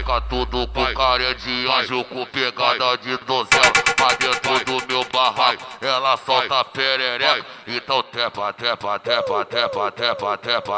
Fica tudo com cara de anjo, com pegada de donzela. Pra dentro do meu barraco, ela solta perereca. Então tepa, tepa, tepa, tepa, tepa, tepa.